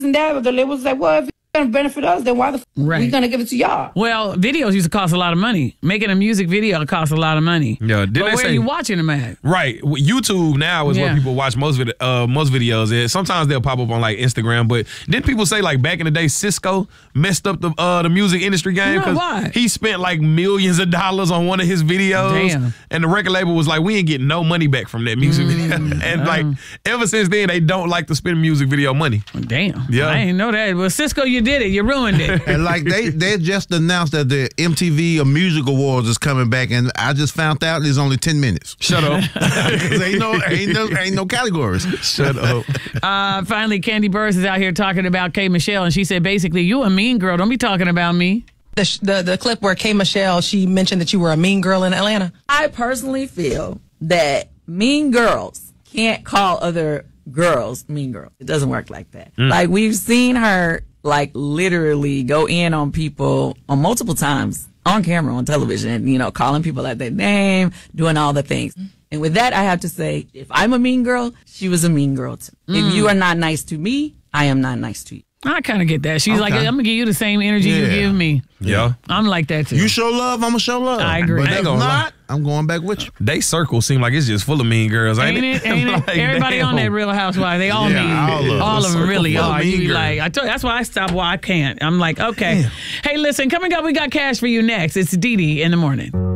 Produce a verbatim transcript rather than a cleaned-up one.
and that, but the labels like, well, if it's going to benefit us, then why the f right. we going to give it to y'all? Well, videos used to cost a lot of money. Making a music video costs a lot of money. Yeah, but where say, are you watching them at? Right. YouTube now is yeah. where people watch most vid uh, most videos. It, sometimes they'll pop up on like Instagram, but didn't people say like back in the day Cisco messed up the uh, the music industry game? No, why? He spent like millions of dollars on one of his videos. Damn. And the record label was like, we ain't getting no money back from that music mm, video. And like ever since then, they don't like to spend music video money. Damn. Yeah. I didn't know that. Well, Cisco, you did it. You ruined it. And like they, they just announced that the M T V Music Awards is coming back, and I just found out there's only ten minutes. Shut up. ain't no ain't no ain't no categories. Shut up. Uh, finally, Candy Burris is out here talking about K. Michelle, and she said basically, you a mean girl. Don't be talking about me. The, the, the clip where K. Michelle, she mentioned that you were a mean girl in Atlanta. I personally feel that mean girls can't call other girls mean girls. It doesn't work like that. Mm. Like, we've seen her, like, literally go in on people on multiple times on camera, on television, you know, calling people out their name, doing all the things. And with that, I have to say, if I'm a mean girl, she was a mean girl too. Mm. If you are not nice to me, I am not nice to you. I kind of get that. She's okay. like, I'm going to give you the same energy yeah. you give me. Yeah. I'm like that too. You show love, I'm going to show love. I agree. But if not, I'm going back with you. They circle seem like it's just full of mean girls, ain't, ain't it? Ain't like, it? Everybody damn. on that Real Housewives, they all yeah, mean. All of, all of them really are. Mean You girls. like, I told, that's why I stopped while I can't. I'm like, okay. Damn. Hey, listen, coming up, we got cash for you next. It's Dee Dee in the morning.